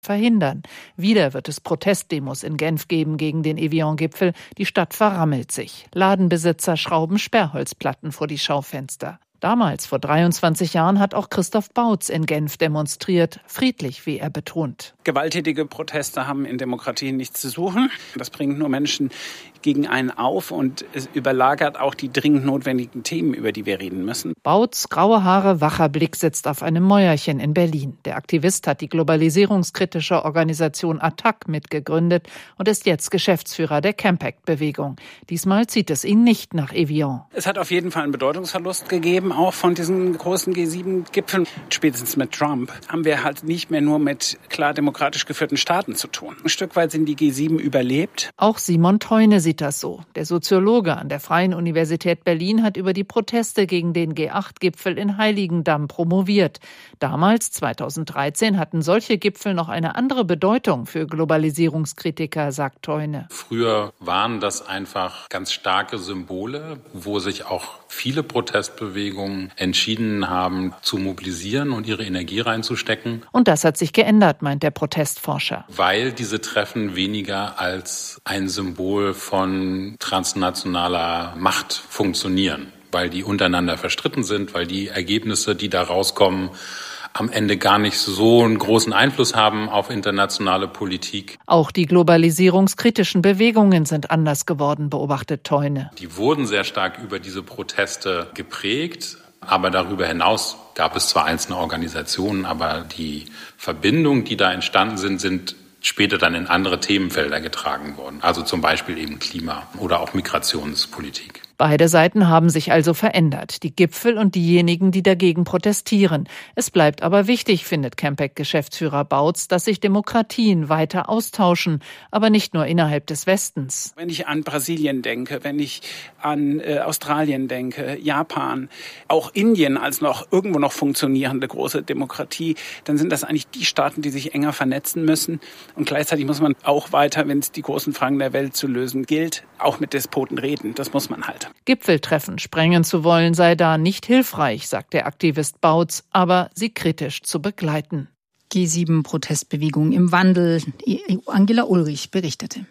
verhindern. Wieder wird es Protestdemos in Genf geben gegen den Evian-Gipfel. Die Stadt verrammelt sich. Ladenbesitzer schrauben Sperrholzplatten vor die Schaufenster. Damals, vor 23 Jahren, hat auch Christoph Bautz in Genf demonstriert, friedlich, wie er betont. Gewalttätige Proteste haben in Demokratien nichts zu suchen. Das bringt nur Menschen gegen einen auf und es überlagert auch die dringend notwendigen Themen, über die wir reden müssen. Bautz, graue Haare, wacher Blick, sitzt auf einem Mäuerchen in Berlin. Der Aktivist hat die globalisierungskritische Organisation ATTAC mitgegründet und ist jetzt Geschäftsführer der Campact-Bewegung. Diesmal zieht es ihn nicht nach Evian. Es hat auf jeden Fall einen Bedeutungsverlust gegeben, auch von diesen großen G7-Gipfeln. Spätestens mit Trump haben wir halt nicht mehr nur mit klar demokratisch geführten Staaten zu tun. Ein Stück weit sind die G7 überlebt. Auch Simon Theune sieht das so. Der Soziologe an der Freien Universität Berlin hat über die Proteste gegen den G8-Gipfel in Heiligendamm promoviert. Damals, 2013, hatten solche Gipfel noch eine andere Bedeutung für Globalisierungskritiker, sagt Theune. Früher waren das einfach ganz starke Symbole, wo sich auch viele Protestbewegungen entschieden haben, zu mobilisieren und ihre Energie reinzustecken. Und das hat sich geändert, meint der Protestforscher. Weil diese Treffen weniger als ein Symbol von transnationaler Macht funktionieren. Weil die untereinander verstritten sind, weil die Ergebnisse, die da rauskommen, am Ende gar nicht so einen großen Einfluss haben auf internationale Politik. Auch die globalisierungskritischen Bewegungen sind anders geworden, beobachtet Theune. Die wurden sehr stark über diese Proteste geprägt, aber darüber hinaus gab es zwar einzelne Organisationen, aber die Verbindungen, die da entstanden sind später dann in andere Themenfelder getragen worden. Also zum Beispiel eben Klima- oder auch Migrationspolitik. Beide Seiten haben sich also verändert, die Gipfel und diejenigen, die dagegen protestieren. Es bleibt aber wichtig, findet Campact-Geschäftsführer Bautz, dass sich Demokratien weiter austauschen, aber nicht nur innerhalb des Westens. Wenn ich an Brasilien denke, wenn ich an Australien denke, Japan, auch Indien als irgendwo noch funktionierende große Demokratie, dann sind das eigentlich die Staaten, die sich enger vernetzen müssen. Und gleichzeitig muss man auch weiter, wenn es die großen Fragen der Welt zu lösen gilt, auch mit Despoten reden. Das muss man halt. Gipfeltreffen sprengen zu wollen sei da nicht hilfreich, sagt der Aktivist Bautz, aber sie kritisch zu begleiten. G7-Protestbewegung im Wandel. Angela Ulrich berichtete.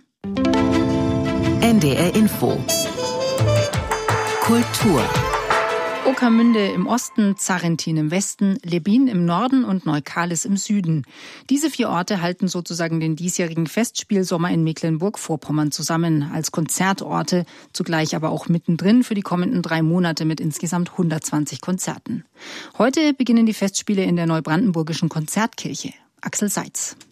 NDR Info. Kultur. Ueckermünde im Osten, Zarrentin im Westen, Lebin im Norden und Neukalis im Süden. Diese 4 Orte halten sozusagen den diesjährigen Festspielsommer in Mecklenburg-Vorpommern zusammen, als Konzertorte, zugleich aber auch mittendrin für die kommenden 3 Monate mit insgesamt 120 Konzerten. Heute beginnen die Festspiele in der Neubrandenburgischen Konzertkirche. Axel Seitz.